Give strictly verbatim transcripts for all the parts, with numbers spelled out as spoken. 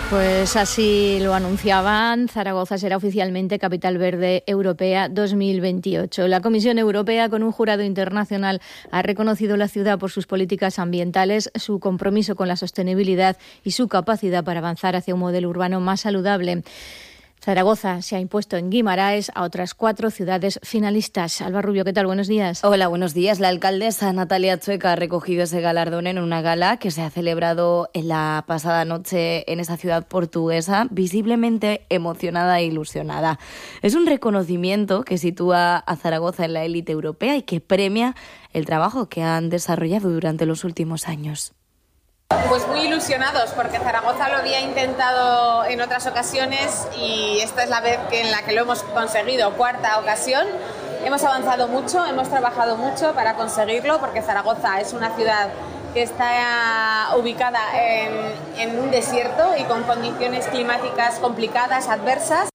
Pues así lo anunciaban, Zaragoza será oficialmente Capital Verde Europea dos mil veintiocho. La Comisión Europea, con un jurado internacional, ha reconocido la ciudad por sus políticas ambientales, su compromiso con la sostenibilidad y su capacidad para avanzar hacia un modelo urbano más saludable. Zaragoza se ha impuesto en Guimaraes a otras cuatro ciudades finalistas. Alba Rubio, ¿qué tal? Buenos días. Hola, buenos días. La alcaldesa Natalia Chueca ha recogido ese galardón en una gala que se ha celebrado en la pasada noche en esa ciudad portuguesa, visiblemente emocionada e ilusionada. Es un reconocimiento que sitúa a Zaragoza en la élite europea y que premia el trabajo que han desarrollado durante los últimos años. Pues muy ilusionados, porque Zaragoza lo había intentado en otras ocasiones y esta es la vez que en la que lo hemos conseguido, cuarta ocasión. Hemos avanzado mucho, hemos trabajado mucho para conseguirlo, porque Zaragoza es una ciudad que está ubicada en, en un desierto y con condiciones climáticas complicadas, adversas.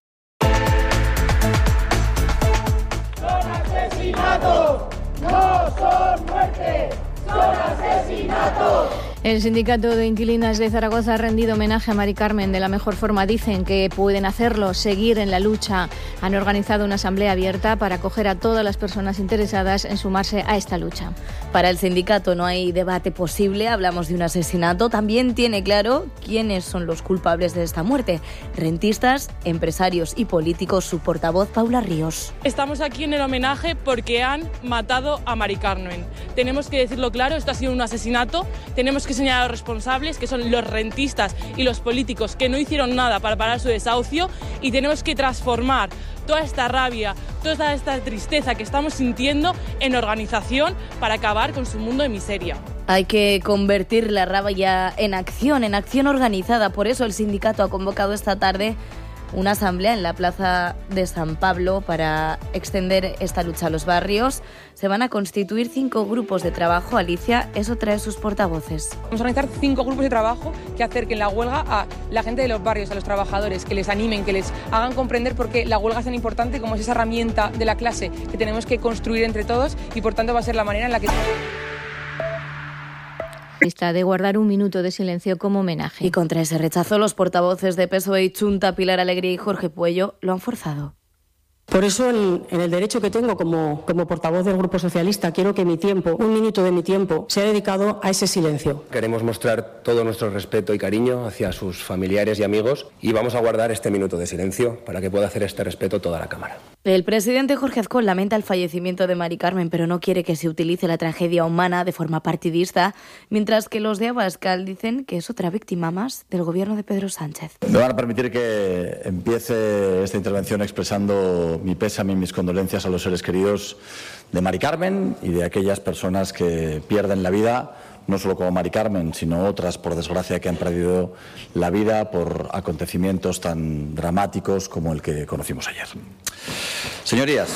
¡Son asesinatos! ¡No son muertes! ¡Son asesinatos! El sindicato de inquilinas de Zaragoza ha rendido homenaje a Mari Carmen de la mejor forma. Dicen que pueden hacerlo, seguir en la lucha. Han organizado una asamblea abierta para acoger a todas las personas interesadas en sumarse a esta lucha. Para el sindicato no hay debate posible, hablamos de un asesinato. También tiene claro quiénes son los culpables de esta muerte. Rentistas, empresarios y políticos. Su portavoz, Paula Ríos. Estamos aquí en el homenaje porque han matado a Mari Carmen. Tenemos que decirlo claro, esto ha sido un asesinato. Tenemos que señalar a los responsables, que son los rentistas y los políticos que no hicieron nada para parar su desahucio, y tenemos que transformar toda esta rabia, toda esta tristeza que estamos sintiendo en organización para acabar con su mundo de miseria. Hay que convertir la rabia en acción, en acción organizada. Por eso el sindicato ha convocado esta tarde una asamblea en la plaza de San Pablo para extender esta lucha a los barrios. Se van a constituir cinco grupos de trabajo. Alicia, eso trae sus portavoces. Vamos a organizar cinco grupos de trabajo que acerquen la huelga a la gente de los barrios, a los trabajadores, que les animen, que les hagan comprender por qué la huelga es tan importante, como es esa herramienta de la clase que tenemos que construir entre todos, y por tanto va a ser la manera en la que... de guardar un minuto de silencio como homenaje. Y contra ese rechazo, los portavoces de P S O E y Chunta, Pilar Alegría y Jorge Puello, lo han forzado. Por eso, en, en el derecho que tengo como, como portavoz del Grupo Socialista, quiero que mi tiempo, un minuto de mi tiempo, sea dedicado a ese silencio. Queremos mostrar todo nuestro respeto y cariño hacia sus familiares y amigos, y vamos a guardar este minuto de silencio para que pueda hacer este respeto toda la Cámara. El presidente Jorge Azcón lamenta el fallecimiento de Mari Carmen, pero no quiere que se utilice la tragedia humana de forma partidista, mientras que los de Abascal dicen que es otra víctima más del gobierno de Pedro Sánchez. Me van a permitir que empiece esta intervención expresando mi pésame y mis condolencias a los seres queridos de Mari Carmen y de aquellas personas que pierden la vida, no solo como Mari Carmen, sino otras, por desgracia, que han perdido la vida por acontecimientos tan dramáticos como el que conocimos ayer. Señorías.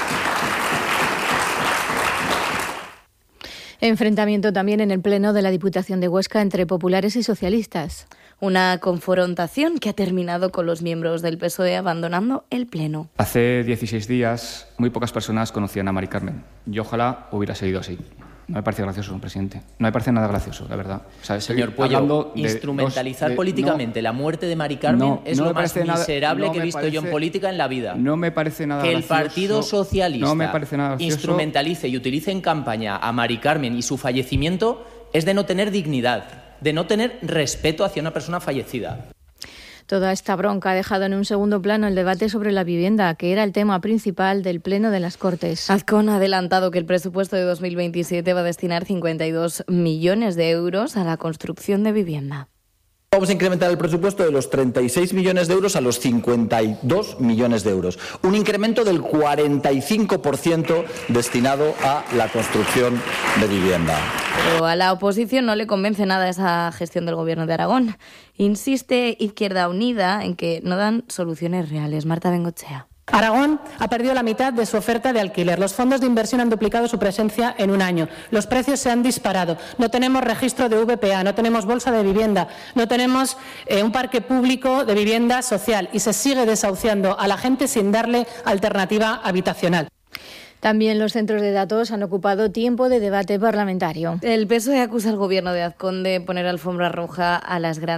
Enfrentamiento también en el Pleno de la Diputación de Huesca entre populares y socialistas. Una confrontación que ha terminado con los miembros del P S O E abandonando el Pleno. Hace dieciséis días muy pocas personas conocían a Mari Carmen. Y ojalá hubiera seguido así. No me parece gracioso, don presidente. No me parece nada gracioso, la verdad. O sea, señor Puello, instrumentalizar dos, de, políticamente no, la muerte de Mari Carmen no, es no lo más miserable nada, no que he visto parece, yo en política en la vida. No me parece nada que gracioso. Que el Partido Socialista no me parece nada instrumentalice y utilice en campaña a Mari Carmen y su fallecimiento es de no tener dignidad, de no tener respeto hacia una persona fallecida. Toda esta bronca ha dejado en un segundo plano el debate sobre la vivienda, que era el tema principal del Pleno de las Cortes. Azcón ha adelantado que el presupuesto de dos mil veintisiete va a destinar cincuenta y dos millones de euros a la construcción de vivienda. Vamos a incrementar el presupuesto de los treinta y seis millones de euros a los cincuenta y dos millones de euros. Un incremento del cuarenta y cinco por ciento destinado a la construcción de vivienda. Pero a la oposición no le convence nada esa gestión del Gobierno de Aragón. Insiste Izquierda Unida en que no dan soluciones reales. Marta Bengochea. Aragón ha perdido la mitad de su oferta de alquiler. Los fondos de inversión han duplicado su presencia en un año. Los precios se han disparado. No tenemos registro de V P A, no tenemos bolsa de vivienda, no tenemos eh, un parque público de vivienda social y se sigue desahuciando a la gente sin darle alternativa habitacional. También los centros de datos han ocupado tiempo de debate parlamentario. El P S O E acusa al Gobierno de Azcón de poner alfombra roja a las grandes